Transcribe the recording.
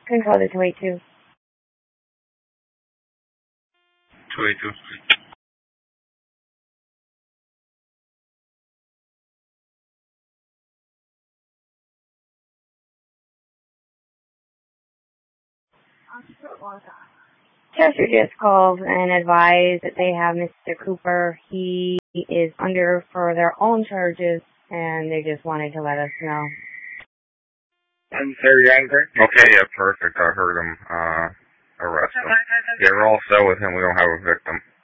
Can call the 282. 282. Chester just called and advised that they have Mr. Cooper. He is under for their own charges, and they just wanted to let us know. I'm sorry, angry. Okay, yeah, perfect. I heard him arrest him. Yeah, we're all set with him. We don't have a victim.